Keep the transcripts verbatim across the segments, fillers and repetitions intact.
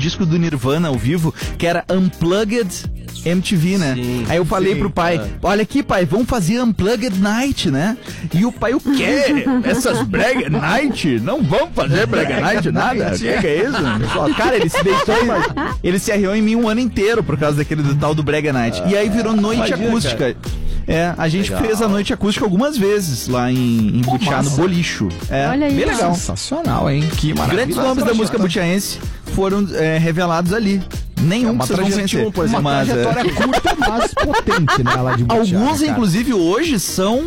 disco do Nirvana ao vivo, que era Unplugged M T V, né? Sim, Aí eu falei sim, pro pai, é. olha aqui, pai, vamos fazer Unplugged Night, né? E o pai, o quê? Essas Brega Night? Não vamos fazer Brega Night, nada? O que, que é isso? Falei, cara, ele se deitou, ele se arriou em mim um ano inteiro por causa daquele do tal do Brega Night. E aí virou noite Imagina, acústica. Cara. É, a gente legal. fez a noite acústica algumas vezes lá em, em Butiá, no Bolicho. É, Olha bem isso. legal. Sensacional, hein? Que maravilha. Grandes nomes da música butiaense foram é, revelados ali. Nenhum é que vocês vão conhecer. Por exemplo, uma trajetória é... curta, mas potente, né? Lá de Butiá, Alguns, cara. inclusive, hoje são,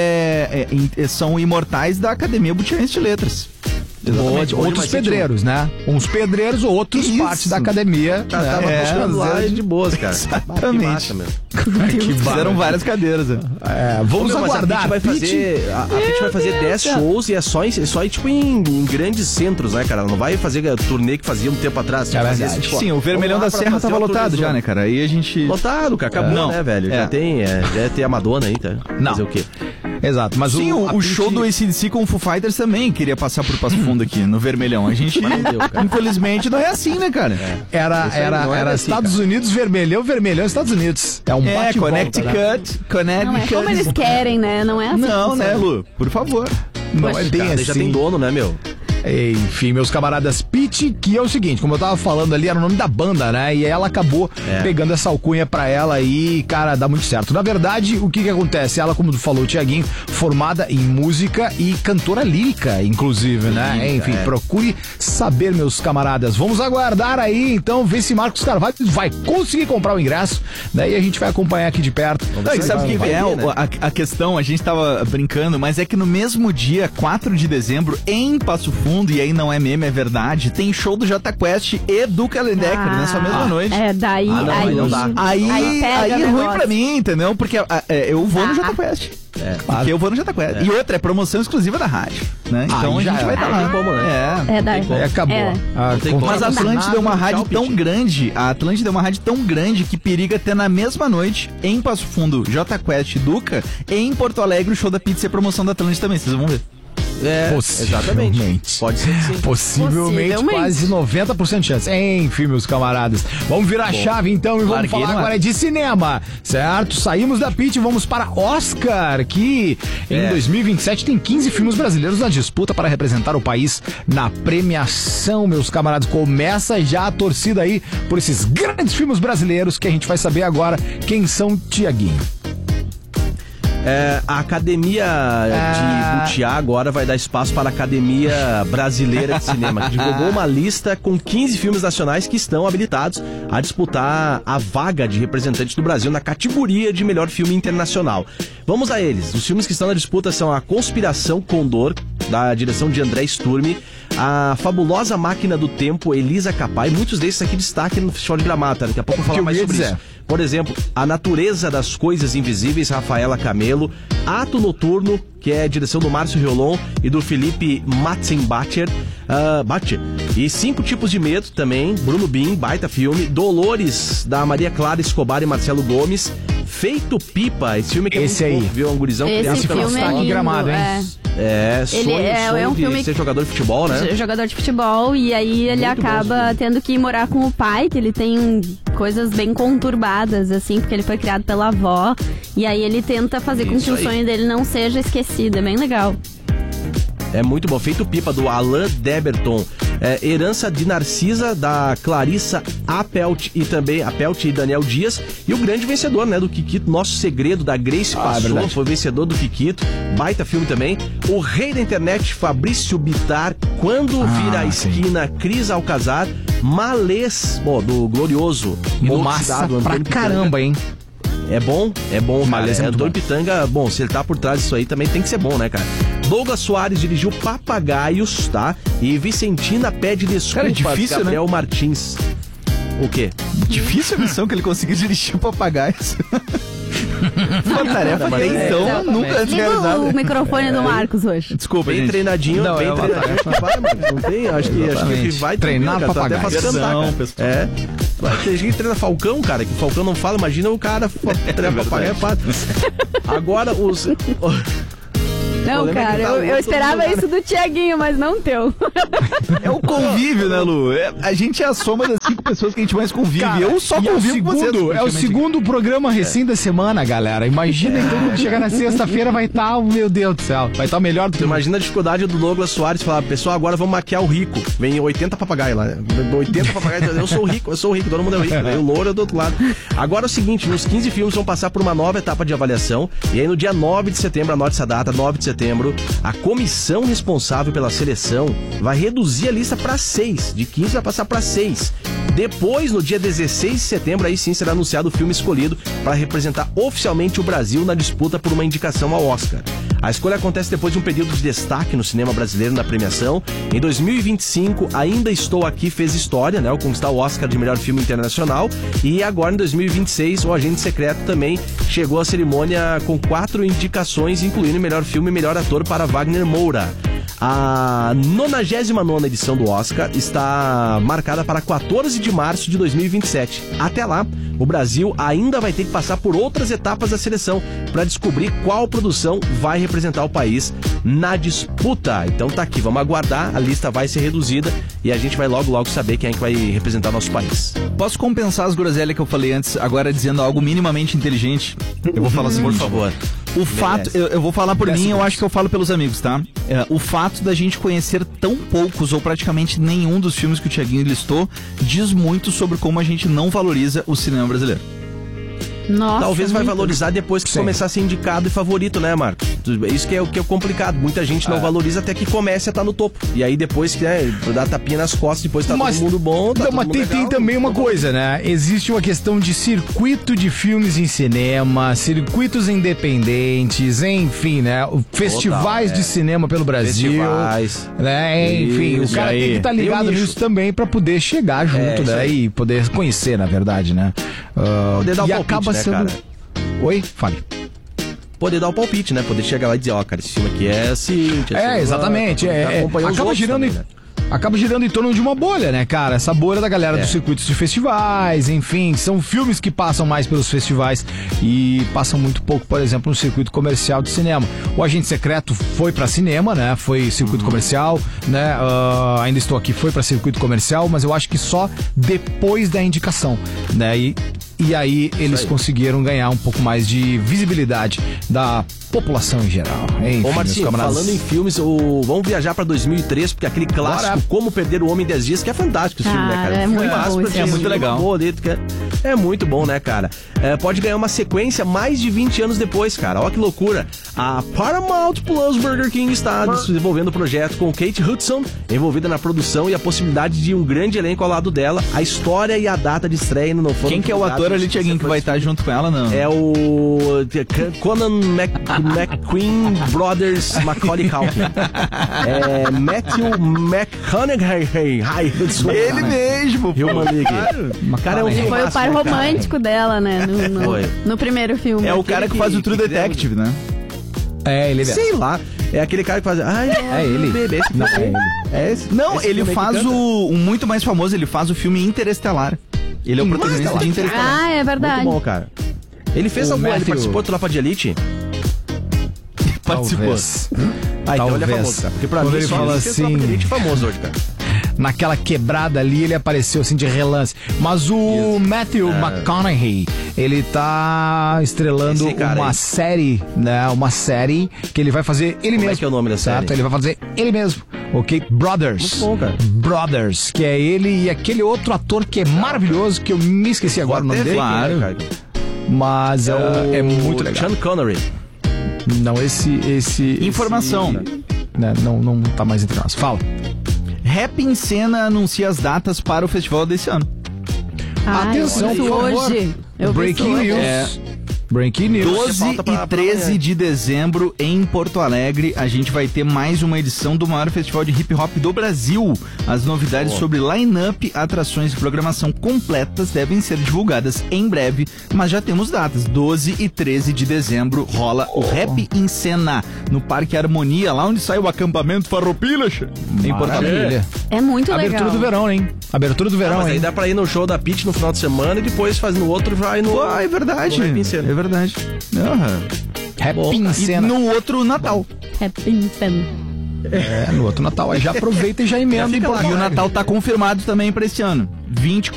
é, é, são imortais da Academia Butiaense de Letras. Exatamente. Outros pedreiros, né? Uns pedreiros, outros Isso. partes da academia. Tá, né? Tava é, lá de boas, cara. Exatamente. Que fizeram várias cadeiras. Né? É, vamos Ô, meu, aguardar. A Pitty vai fazer, a, a Pitty vai fazer dez shows e é só, em, só em, tipo, em, em grandes centros, né, cara? Ela não vai fazer a turnê que fazia um tempo atrás. É fazer esse, tipo, Sim, o Vermelhão da Serra tava lotado já, né, cara? Aí a gente... Lotado, cara. Acabou, não. né, velho? É. Já tem, é, já tem a Madonna aí, tá? Não. Fazer o quê? Exato, mas Sim, o, o Pitty... show do A C D C com o Foo Fighters também queria passar por Passo Fundo aqui, no Vermelhão. A gente, não deu, infelizmente, não é assim, né, cara? É. Era, era, era assim, Estados cara. Unidos, Vermelhão, Vermelhão, Estados Unidos. É um é, bate Connecticut, né? Connecticut. Não é como eles querem, né? Não é assim. Não, né, Lu? Por favor. Não Poxa, é bem cara, assim. Já tem dono, né, meu? Enfim, meus camaradas, Pitty, que é o seguinte, como eu tava falando ali, era o nome da banda, né? E ela acabou é. pegando essa alcunha pra ela e, cara, dá muito certo. Na verdade, o que que acontece? Ela, como tu falou, Tiaguinho, formada em música e cantora lírica, inclusive, né? Lírica, Enfim, é. procure saber, meus camaradas. Vamos aguardar aí, então, ver se Marcos Carvalho vai conseguir comprar o ingresso. Daí a gente vai acompanhar aqui de perto. Não, e sabe o que é? Né? A, a questão, a gente tava brincando, mas é que no mesmo dia, quatro de dezembro, em Passo Fundo, e aí não é meme, é verdade, tem show do Jota Quest e do Kalendecker ah, nessa mesma noite. É, daí... Ah, não, aí, não dá. Aí, aí, aí é ruim pra mim, entendeu? Porque é, eu vou ah. no Jota Quest. É, porque eu vou no Jota Quest. É. E outra, é promoção exclusiva da rádio, né? Então aí a gente vai estar tá lá. Como, né? É, é daí. Aí acabou. É. Ah, mas a Atlântida é uma rádio tão grande, a Atlântida é uma rádio tão grande que periga ter na mesma noite, em Passo Fundo, Jota Quest e Duca, e em Porto Alegre o show da Pizza e a promoção da Atlântida também, vocês vão ver. É, exatamente. Pode ser que sim. Possivelmente, Possivelmente. Quase noventa por cento de chance. Enfim, meus camaradas. Vamos virar a chave então e vamos Larguei falar agora de cinema, certo? Saímos da Pitty e vamos para Oscar, que em é. dois mil e vinte e sete tem quinze filmes brasileiros na disputa para representar o país na premiação, meus camaradas. Começa já a torcida aí por esses grandes filmes brasileiros que a gente vai saber agora quem são, Tiaguinho. É, a Academia ah. de Butiá agora vai dar espaço para a Academia Brasileira de Cinema, que divulgou uma lista com quinze filmes nacionais que estão habilitados a disputar a vaga de representante do Brasil na categoria de melhor filme internacional. Vamos a eles. Os filmes que estão na disputa são A Conspiração Condor, da direção de André Sturmi, A Fabulosa Máquina do Tempo, Elisa Capai, muitos desses aqui destaque no Festival de Gramado, tá? Daqui a pouco eu vou falar mais sobre isso. Por exemplo, A Natureza das Coisas Invisíveis, Rafaela Camelo, Ato Noturno, que é a direção do Márcio Riolon e do Felipe Matzenbacher, uh, Bacher. E Cinco Tipos de Medo também, Bruno Bin, baita filme, Dolores, da Maria Clara Escobar e Marcelo Gomes, Feito Pipa, esse filme que é esse muito aí. bom, viu? Um gurizão esse criança filme é lindo, Gramado, hein? É. É, sonho, ele é, sonho é um de filme ser jogador de futebol, né? Jogador de futebol, e aí ele Muito acaba tendo que ir morar com o pai, que ele tem coisas bem conturbadas, assim, porque ele foi criado pela avó, e aí ele tenta fazer Isso com que aí. o sonho dele não seja esquecido, é bem legal. É muito bom. Feito Pipa, do Alain Deberton. É, Herança de Narcisa, da Clarissa Apelt e também Apelt e Daniel Dias. E o grande vencedor, né, do Kikito, Nosso Segredo, da Grace ah, Passou, é foi vencedor do Kikito. Baita filme também. O Rei da Internet, Fabrício Bittar. Quando ah, Vira a Esquina, sim. Cris Alcazar. Malês, bom, do glorioso. Massa pra caramba, hein? É bom, é bom, cara. Malês é, é Antônio Pitanga, bom, se ele tá por trás disso aí também tem que ser bom, né, cara? Douglas Soares dirigiu Papagaios, tá? E Vicentina pede desculpas, cara, é difícil, Gabriel né? Martins. O quê? Difícil a missão que ele conseguiu dirigir Papagaios. Uma tarefa até é, então é, nunca antes realizada. O microfone do Marcos hoje. Desculpa, bem gente. treinadinho, não, bem é treinadinho. Vai, mano, não tem, acho que, acho que vai treinar Papagaio. Tá até fazendo cantar, é. Tem gente que treina Falcão, cara, que o Falcão não fala, imagina o cara treina Papagaio. Agora os Não, problema é que cara, tá eu, eu louco esperava todo lugar. isso do Tiaguinho, mas não teu. É o convívio, né, Lu? É- a gente é a soma das cinco pessoas que a gente mais convive. Cara, eu só e é o convivo com vocês. segundo, é o praticamente. segundo programa recém da semana, galera. Imagina então quando chegar na sexta-feira vai estar, meu Deus do céu, vai estar melhor do que Tu imagina a dificuldade do Douglas Soares falar, pessoal, agora vamos maquiar o rico. Vem oitenta papagaios lá. oitenta papagaios, eu sou rico, eu sou rico, todo mundo é rico. Aí o louro é do outro lado. Agora é o seguinte, nos quinze filmes vão passar por uma nova etapa de avaliação. E aí no dia nove de setembro, anote essa data, nove de setembro, a comissão responsável pela seleção vai reduzir a lista para seis. De quinze vai passar para seis. Depois, no dia dezesseis de setembro, aí sim será anunciado o filme escolhido para representar oficialmente o Brasil na disputa por uma indicação ao Oscar. A escolha acontece depois de um período de destaque no cinema brasileiro na premiação. Em dois mil e vinte e cinco, Ainda Estou Aqui fez história, né, ao conquistar o Oscar de melhor filme internacional. E agora, em dois mil e vinte e seis, O Agente Secreto também chegou à cerimônia com quatro indicações, incluindo melhor filme e melhor ator para Wagner Moura. A nonagésima nona edição do Oscar está marcada para quatorze de março de dois mil e vinte e sete. Até lá, o Brasil ainda vai ter que passar por outras etapas da seleção para descobrir qual produção vai representar o país na disputa. Então tá aqui, vamos aguardar, a lista vai ser reduzida e a gente vai logo logo saber quem é que vai representar nosso país. Posso compensar as groselhas que eu falei antes, agora dizendo algo minimamente inteligente? Eu vou falar assim, Por favor. O fato, eu, eu vou falar por mim, eu acho que eu falo pelos amigos, tá? É, o fato da gente conhecer tão poucos ou praticamente nenhum dos filmes que o Thiaguinho listou diz muito sobre como a gente não valoriza o cinema brasileiro. Nossa, Talvez vai muito. valorizar depois que Sim. começar a ser indicado e favorito, né, Marcos? Isso que é o que é complicado. Muita gente não É. valoriza até que comece a estar no topo. E aí depois que né, dá tapinha nas costas, depois tá Mas- todo mundo bom, tá Não, todo mas mundo tem, tem legal. também uma coisa, né? Existe uma questão de circuito de filmes em cinema, circuitos independentes, enfim, né? Festivais é. de cinema pelo Brasil. Festivais. Né? Enfim, Isso o cara aí. tem que estar Tem um ligado nicho. nisso também pra poder chegar junto, É, isso né? aí. E poder conhecer, na verdade, né? Ah, Poder dar o e palpite, acaba né, sendo. cara? Oi? Fale. Poder dar o palpite, né? Poder chegar lá e dizer, ó, cara, esse filme aqui é assim. É, exatamente. É, é, acaba girando em, né? acaba girando em torno de uma bolha, né, cara? Essa bolha da galera É. dos circuitos de festivais, enfim, são filmes que passam mais pelos festivais e passam muito pouco, por exemplo, no circuito comercial de cinema. O Agente Secreto foi pra cinema, né? Foi circuito Uhum. comercial, né? Ah, Ainda Estou Aqui foi pra circuito comercial, mas eu acho que só depois da indicação, né? E E aí eles aí. conseguiram ganhar um pouco mais de visibilidade da população em geral. Enfim, Ô, Marcinho, meus camaradas. falando em filmes, o... vamos viajar pra dois mil e três, porque aquele clássico Bora. Como Perder o Homem em dez Dias, que é fantástico esse filme, né, Cara, cara? é Um muito filmaço, bom esse porque filme. É muito legal. boa ali, tu quer- É muito bom, né, cara? É, pode ganhar uma sequência mais de vinte anos depois, cara. Olha que loucura. A Paramount Plus Burger King está desenvolvendo o projeto com Kate Hudson envolvida na produção e a possibilidade de um grande elenco ao lado dela. A história e a data de estreia não foram Quem que é o ator ali, Thiaguinho, que vai estar junto com ela, não? É o Conan Mac, McQueen Brothers Macaulay Culkin. É Matthew McConaughey. Ai, Ele mesmo, pô. Human League. Cara, é um Foi o filmaço, par né, cara? romântico dela, né? No, no- Foi. no primeiro filme. É o cara que faz o True que- Detective, né? É, ele é. Sei lá. É aquele cara que faz. Ai, É ele. Bebê, esse Não, é filme. ele. É esse? Não, Esse ele filme aí que faz canta. o. Um muito mais famoso, ele faz o filme Interestelar. Ele é o protagonista de Interestelar. Ah, é verdade. Muito bom, cara. Ele fez O alguma. Ele Matthew- participou do Tropa de Elite? Participou. Talvez. Ah, então ele é Talvez. famoso, cara. Porque pra Quando mim ele só fala ele fez Tropa de assim- Elite famoso hoje, cara. Naquela quebrada ali, ele apareceu assim de relance. Mas o Matthew McConaughey, ele tá estrelando Esse cara uma aí. série, né? Uma série que ele vai fazer ele Como é mesmo. que é o nome da certo? série? Ele vai fazer ele mesmo. Ok? Brothers. Muito bom, cara. Brothers, que é ele e aquele outro ator que é maravilhoso, que eu me esqueci agora o nome Até dele. vi, né, cara? Mas é, o- é muito legal. Sean Connery. Não, esse. esse Informação. esse, né, não, não tá mais entre nós. Fala. Rap em Cena anuncia as datas para o festival desse ano. Ah, Atenção, eu vi isso por favor. hoje. Eu vi isso Breaking hoje. news. É. Breaking news. doze falta pra- e pra treze amanhã. de dezembro em Porto Alegre, a gente vai ter mais uma edição do maior festival de hip hop do Brasil. As novidades sobre line-up, atrações e programação completas devem ser divulgadas em breve, mas já temos datas. doze e treze de dezembro rola o Rap em Cena no Parque Harmonia, lá onde sai o acampamento Farroupilha, che, em Porto Alegre. Maravilha. É muito Abertura legal. do verão, hein? Abertura do Ah, verão, mas aí hein? dá pra ir no show da Pitty no final de semana e depois faz no outro vai no. Ah, é verdade. no Rap em Cena. É verdade. Aham. Rap Bom, em E cena. no outro Natal. Happy Fun. É, no outro Natal. Aí já aproveita e já emenda. E o Natal tá confirmado também pra esse ano. vinte